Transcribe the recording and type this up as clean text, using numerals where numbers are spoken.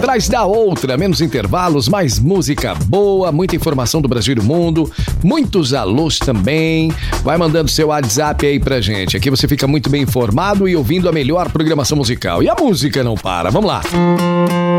atrás da outra, menos intervalos, mais música boa, muita informação do Brasil e do mundo, muitos alôs também. Vai mandando seu WhatsApp aí pra gente. Aqui você fica muito bem informado e ouvindo a melhor programação musical. E a música não para. Vamos lá.